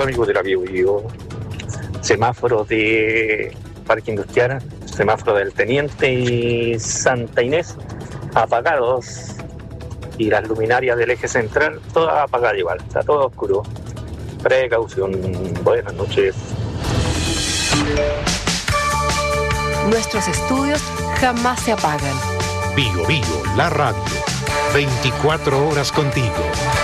amigos de la Biobío. Semáforos de Parque Industrial, semáforo del Teniente y Santa Inés apagados. Y las luminarias del eje central, todas apagadas igual, está todo oscuro. Precaución. Buenas noches. Nuestros estudios jamás se apagan. Biobío, la radio. 24 horas contigo.